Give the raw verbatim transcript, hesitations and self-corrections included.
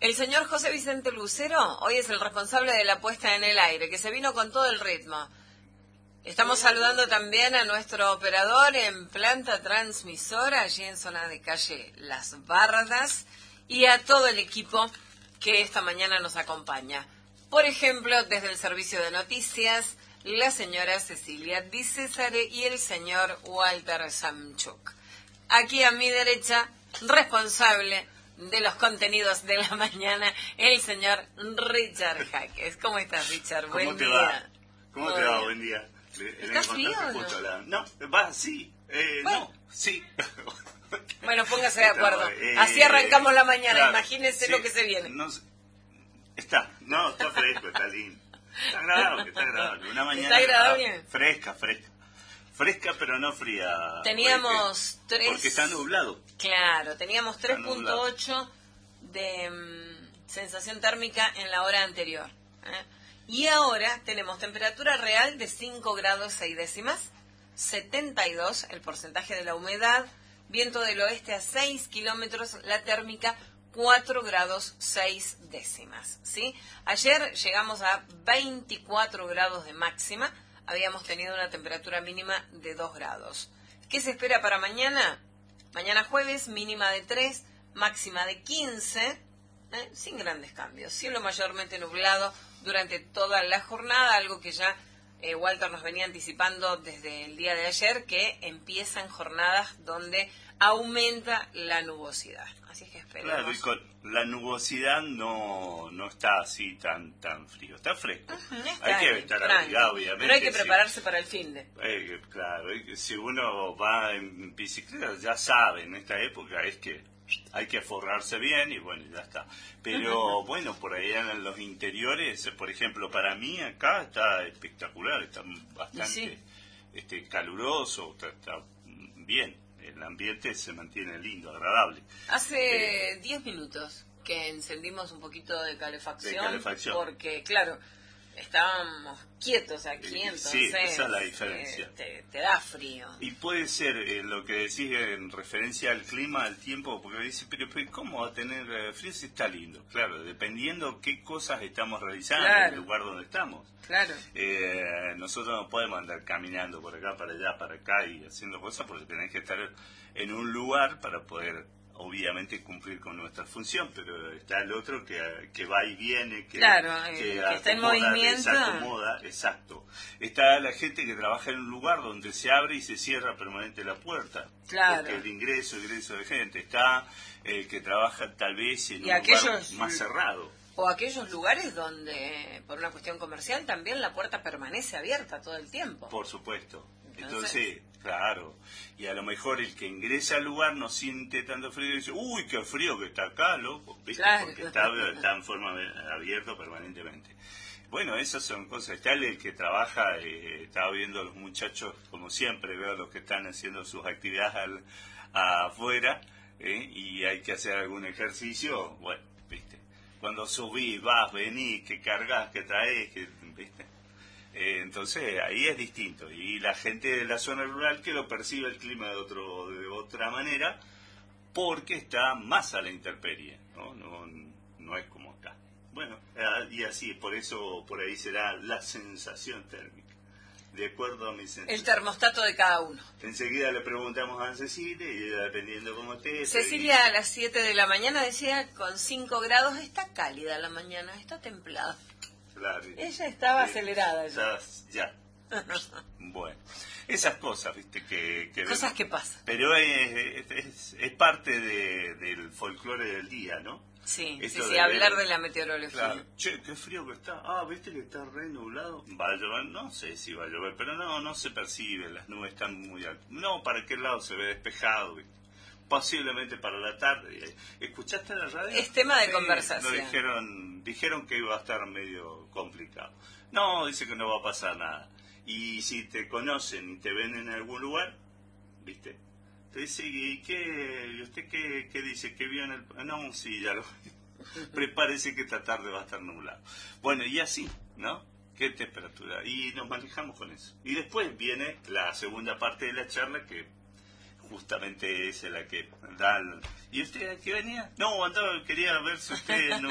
El señor José Vicente Lucero hoy es el responsable de la puesta en el aire, que se vino con todo el ritmo. Estamos saludando también a nuestro operador en planta transmisora, allí en zona de calle Las Bardas, y a todo el equipo que esta mañana nos acompaña. Por ejemplo, desde el servicio de noticias, la señora Cecilia Di Cesare y el señor Walter Samchuk. Aquí a mi derecha, responsable de los contenidos de la mañana, el señor Richard Jaques. ¿Cómo estás, Richard? ¿Cómo Buen te día. va? ¿Cómo te va? Buen día. ¿Estás frío o no? La... No, va así. Eh, bueno. No, sí. Bueno, póngase de acuerdo. Eh, Así arrancamos la mañana. Claro, Imagínense sí, lo que se viene. No, está, no, está fresco, está lindo. Está agradable, está agradable. Una mañana ¿Está agradable? Fresca, fresca. Fresca, pero no fría. Teníamos porque, tres... Porque está nublado. Claro, teníamos tres punto ocho de um, sensación térmica en la hora anterior. ¿eh? Y ahora tenemos temperatura real de cinco grados seis décimas, setenta y dos el porcentaje de la humedad, viento del oeste a seis kilómetros, la térmica cuatro grados seis décimas. ¿sí? Ayer llegamos a veinticuatro grados de máxima, habíamos tenido una temperatura mínima de dos grados. ¿Qué se espera para mañana? Mañana jueves, mínima de tres, máxima de quince, ¿eh? sin grandes cambios. Cielo mayormente nublado durante toda la jornada, algo que ya eh, Walter nos venía anticipando desde el día de ayer, que empiezan jornadas donde aumenta la nubosidad. Así que esperemos. Claro, y con la nubosidad no, no está así tan tan frío, está fresco. Uh-huh, está hay que ahí, estar tranqui. abrigado, obviamente. Pero hay que si, prepararse para el fin de. Eh, claro, si uno va en bicicleta, ya sabe, en esta época es que hay que forrarse bien y bueno, ya está. Pero bueno, por ahí en los interiores, por ejemplo, para mí acá está espectacular, está bastante sí. este, caluroso, está, está bien. El ambiente se mantiene lindo, agradable. Hace diez eh, minutos que encendimos un poquito de calefacción, de calefacción. porque, claro, estábamos quietos aquí, eh, entonces sí, esa es la diferencia. Eh, te, te da frío. Y puede ser eh, lo que decís en referencia al clima, al tiempo, porque dice, pero, pero ¿cómo va a tener eh, frío si está lindo? Claro, dependiendo qué cosas estamos realizando claro. en el lugar donde estamos. Claro. Eh, nosotros no podemos andar caminando por acá, para allá, para acá y haciendo cosas porque tenés que estar en un lugar para poder, obviamente, cumplir con nuestra función, pero está el otro que, que va y viene, que, claro, que, que está en movimiento. Desacomoda, exacto. Está la gente que trabaja en un lugar donde se abre y se cierra permanente la puerta. Claro. Porque el ingreso, ingreso de gente. Está el que trabaja tal vez en y un aquellos... lugar más cerrado. O aquellos lugares donde, por una cuestión comercial, también la puerta permanece abierta todo el tiempo. Por supuesto. Entonces, Entonces, claro. Y a lo mejor el que ingresa al lugar no siente tanto frío y dice, uy, qué frío que está acá, loco. ¿Viste? Claro. Porque está, está en forma abierta permanentemente. Bueno, esas son cosas. Está el que trabaja, eh, estaba viendo a los muchachos, como siempre, veo a los que están haciendo sus actividades al, afuera, eh, y hay que hacer algún ejercicio, bueno, ¿viste? Cuando subís, vas, venís, que cargas, que traes, que, ¿viste? Eh, entonces ahí es distinto. Y la gente de la zona rural que lo percibe el clima de otro de otra manera porque está más a la intemperie, ¿no? No, no es como acá. Bueno, y así, por eso por ahí será la sensación térmica. De acuerdo a mi sensación. El termostato de cada uno. Enseguida le preguntamos a Cecilia y dependiendo cómo esté. Cecilia y... a las siete de la mañana decía con cinco grados, está cálida la mañana, está templada. Claro. Ella estaba eh, acelerada ya. Ya. Bueno, esas cosas, viste, que... que cosas vemos. que pasan. Pero es, es, es parte de, del folclore del día, ¿no? Sí, Esto sí, sí, de hablar ver, de la meteorología. Claro. Che, qué frío que está. Ah, ¿viste que está re nublado? ¿Va a llover? No sé si va a llover, pero no, no se percibe, las nubes están muy altas. No, ¿para qué lado se ve despejado? ¿Viste? Posiblemente para la tarde. ¿Escuchaste la radio? Es tema de sí, conversación. Lo dijeron, dijeron que iba a estar medio complicado. No, dice que no va a pasar nada. Y si te conocen y te ven en algún lugar, ¿viste? Te dice, ¿y qué? ¿Y usted qué, qué dice? ¿Qué vio en el...? No, sí, ya lo... Prepárese que esta tarde va a estar nublado. Bueno, y así, ¿no? ¿Qué temperatura? Y nos manejamos con eso. Y después viene la segunda parte de la charla que justamente es la que da... El... ¿Y usted a qué venía? No, andaba, quería ver si usted... no